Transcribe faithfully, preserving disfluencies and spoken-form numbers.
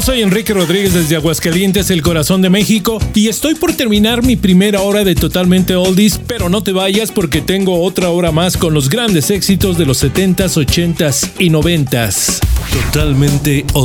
Yo soy Enrique Rodríguez desde Aguascalientes, el corazón de México, y estoy por terminar mi primera hora de Totalmente Oldies, pero no te vayas porque tengo otra hora más con los grandes éxitos de los setentas, ochentas y noventas. Totalmente Oldies.